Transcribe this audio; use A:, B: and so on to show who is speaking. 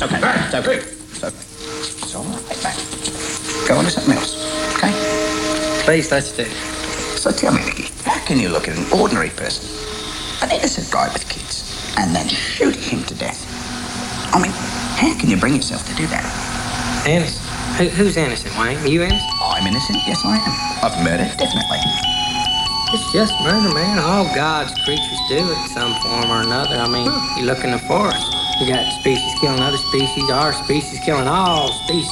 A: okay. It's okay. It's okay. It's all right, mate. Go on to something else, okay?
B: Please, let's do.
A: So tell me, Nicky, how can you look at an ordinary person, an innocent guy with kids, and then shoot him to death? I mean, how can you bring yourself to do that?
B: Innocent? Who's innocent, Wayne? You innocent?
A: I'm innocent, yes I am. I've murdered, definitely.
B: It's just murder, man. All God's creatures do it in some form or another. I mean, you look in the forest. You got species killing other species, our species killing all species.